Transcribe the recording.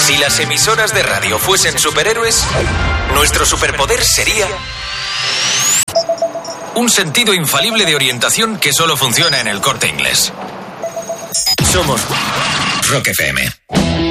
Si las emisoras de radio fuesen superhéroes, nuestro superpoder sería un sentido infalible de orientación que solo funciona en el Corte Inglés. Somos Rock FM.